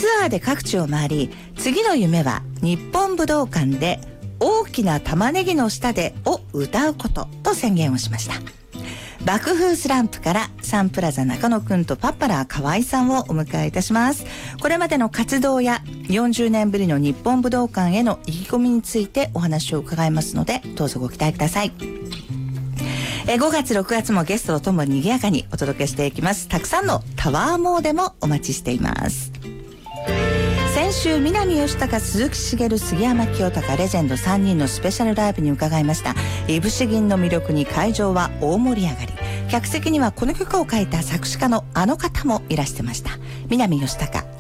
ツアーで各地を回り、次の夢は日本武道館で大きな玉ねぎの下でを歌うことと宣言をしました。爆風スランプからサンプラザ中野くんとパッパラー河合さんをお迎えいたします。これまでの活動や40年ぶりの日本武道館への意気込みについてお話を伺いますので、どうぞご期待ください。5月6月もゲストとともに賑やかにお届けしていきます。たくさんのタワーモーデもお待ちしています。先週、南佳孝、鈴木茂、杉山清貴レジェンド3人のスペシャルライブに伺いました。いぶし銀の魅力に会場は大盛り上がり、客席にはこの曲を書いた作詞家のあの方もいらしてました。南佳孝、